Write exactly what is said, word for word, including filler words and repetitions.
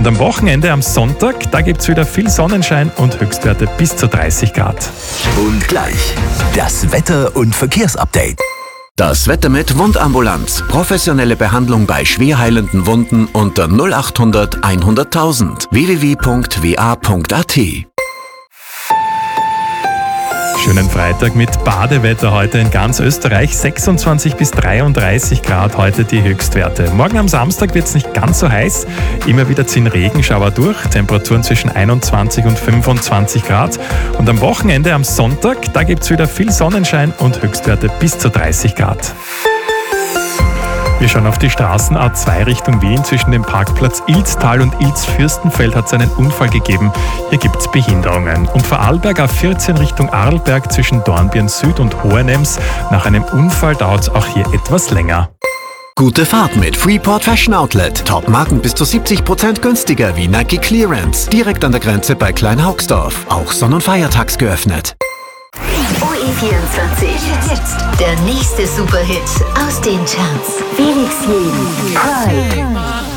Und am Wochenende, am Sonntag, da gibt es wieder viel Sonnenschein und Höchstwerte bis zu dreißig Grad. Und gleich das Wetter- und Verkehrsupdate. Das Wetter mit Wundambulanz. Professionelle Behandlung bei schwer heilenden Wunden unter null acht hundert hunderttausend. w w w punkt w a punkt a t. Schönen Freitag mit Badewetter heute in ganz Österreich. sechsundzwanzig bis dreiunddreißig Grad heute die Höchstwerte. Morgen am Samstag wird es nicht ganz so heiß. Immer wieder ziehen Regenschauer durch. Temperaturen zwischen einundzwanzig und fünfundzwanzig Grad. Und am Wochenende, am Sonntag, da gibt es wieder viel Sonnenschein und Höchstwerte bis zu dreißig Grad. Wir schauen auf die Straßen A zwei Richtung Wien. Zwischen dem Parkplatz Ilztal und Ilz-Fürstenfeld hat es einen Unfall gegeben. Hier gibt es Behinderungen. Und Vorarlberg A vierzehn Richtung Arlberg zwischen Dornbirn Süd und Hohenems. Nach einem Unfall dauert es auch hier etwas länger. Gute Fahrt mit Freeport Fashion Outlet. Top-Marken bis zu siebzig Prozent günstiger wie Nike Clearance. Direkt an der Grenze bei Kleinhaugsdorf. Auch Sonn- und Feiertags geöffnet. O E vierundzwanzig. Jetzt der nächste Superhit aus den Charts. Felix Jähn. Cry.